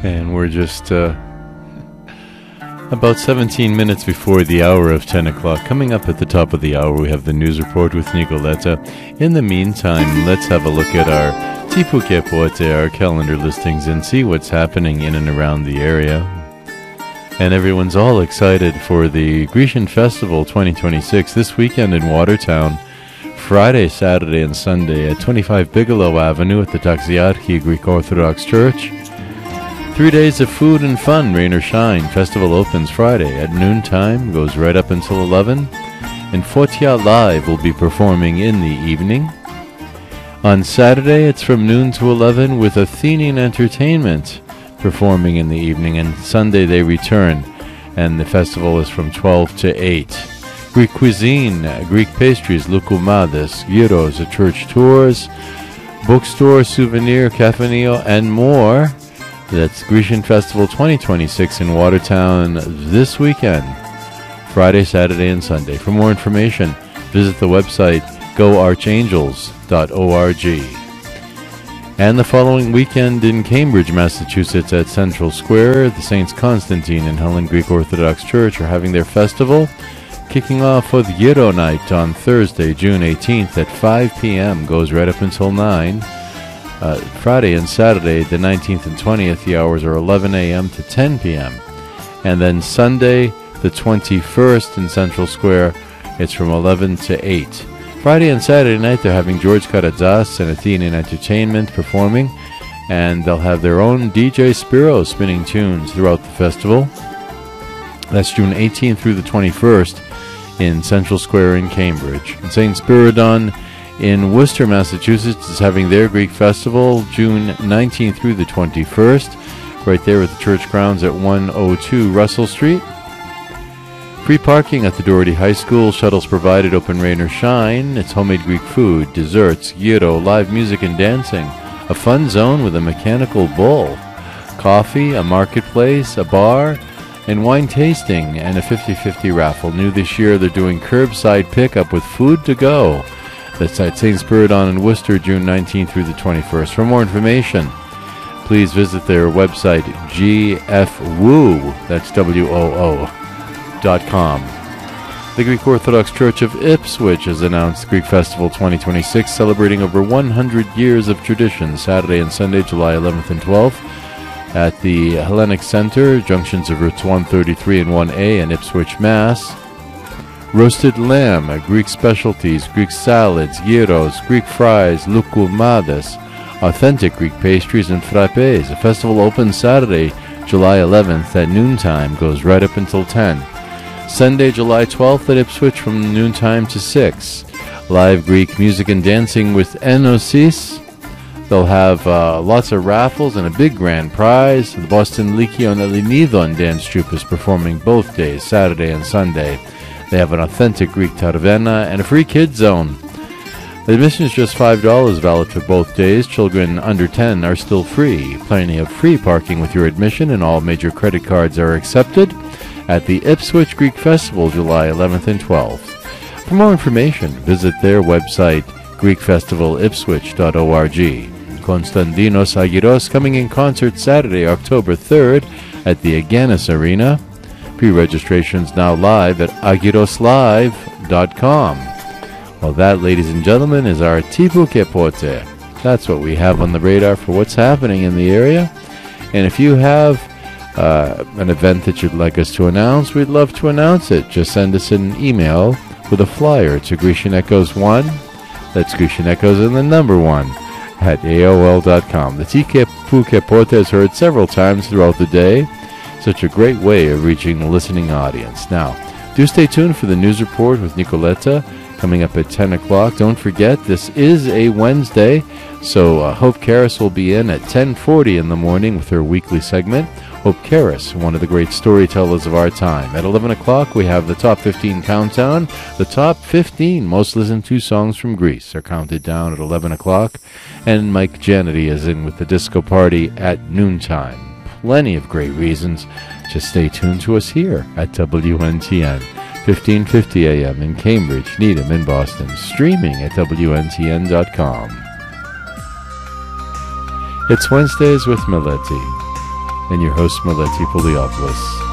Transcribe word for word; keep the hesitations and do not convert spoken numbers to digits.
And we're just uh, about seventeen minutes before the hour of ten o'clock. Coming up at the top of the hour, we have the news report with Nicoletta. In the meantime, let's have a look at our Tipu Kepote, our calendar listings, and see what's happening in and around the area. And everyone's all excited for the Grecian Festival twenty twenty-six this weekend in Watertown. Friday, Saturday, and Sunday at twenty-five Bigelow Avenue at the Taxiarchi Greek Orthodox Church. Three days of food and fun, rain or shine. Festival opens Friday at noontime, goes right up until eleven. And Fotia Live will be performing in the evening. On Saturday, it's from noon to eleven with Athenian Entertainment performing in the evening. And Sunday they return, and the festival is from twelve to eight. Greek cuisine, Greek pastries, loukoumades, gyros, church tours, bookstore, souvenir, cafeneo, and more. That's Grecian Festival twenty twenty-six in Watertown this weekend, Friday, Saturday, and Sunday. For more information, visit the website go archangels dot org. And the following weekend in Cambridge, Massachusetts at Central Square, the Saints Constantine and Helen Greek Orthodox Church are having their festival, kicking off with Gyro Night on Thursday, June eighteenth at five p.m. Goes right up until nine. Uh, Friday and Saturday, the nineteenth and twentieth, the hours are eleven a.m. to ten p.m. And then Sunday, the twenty-first in Central Square, it's from eleven to eight. Friday and Saturday night, they're having George Karadzas and Athenian Entertainment performing, and they'll have their own D J Spiro spinning tunes throughout the festival. That's June eighteenth through the twenty-first in Central Square in Cambridge. And Saint Spiridon in Worcester, Massachusetts is having their Greek festival June nineteenth through the twenty-first, right there at the church grounds at one oh two Russell Street. Free parking at the Doherty High School, shuttles provided, open rain or shine. It's homemade Greek food, desserts, gyro, live music and dancing, a fun zone with a mechanical bull, coffee, a marketplace, a bar, and wine tasting, and a fifty-fifty raffle. New this year, they're doing curbside pickup with food to go. That's at Saint Spiridon in Worcester, June nineteenth through the twenty-first. For more information, please visit their website, g f woo, that's W O O, dot com. The Greek Orthodox Church of Ipswich has announced Greek Festival twenty twenty-six, celebrating over one hundred years of tradition, Saturday and Sunday, July eleventh and twelfth, at the Hellenic Center, junctions of routes one thirty-three and one A in Ipswich, Mass. Roasted lamb, Greek specialties, Greek salads, gyros, Greek fries, loukoumades, authentic Greek pastries, and frappes. The festival opens Saturday, July eleventh at noontime, goes right up until ten. Sunday, July twelfth at Ipswich from noontime to six. Live Greek music and dancing with Enosis. They'll have uh, lots of raffles and a big grand prize. The Boston Lyceon Elinidon dance troupe is performing both days, Saturday and Sunday. They have an authentic Greek tarvena and a free kids zone. The admission is just five dollars, valid for both days. Children under ten are still free. Plenty of free parking with your admission, and all major credit cards are accepted at the Ipswich Greek Festival, July eleventh and twelfth. For more information, visit their website, greek festival ipswich dot org. Konstantinos Agiros coming in concert Saturday, October third at the Aganis Arena. Pre-registration's now live at agiros live dot com. Well, that, ladies and gentlemen, is our Tipu Kepote. That's what we have on the radar for what's happening in the area. And if you have uh, an event that you'd like us to announce, we'd love to announce it. Just send us an email with a flyer to Grecian Echoes one. That's Grecian Echoes and the number one at A O L dot com. The Tipu Kepote is heard several times throughout the day. Such a great way of reaching the listening audience. Now, do stay tuned for the news report with Nicoletta coming up at ten o'clock. Don't forget, this is a Wednesday, so uh, Hope Karras will be in at ten forty in the morning with her weekly segment. Hope Karras, one of the great storytellers of our time. At eleven o'clock, we have the Top fifteen Countdown. The Top fifteen Most Listened To Songs from Greece are counted down at eleven o'clock, and Mike Janity is in with the Disco Party at noontime. Plenty of great reasons. Just stay tuned to us here at W N T N, fifteen fifty A M in Cambridge, Needham, and Boston. Streaming at W N T N dot com. It's Wednesdays with Meleti. and your host, Meleti Poliopoulos.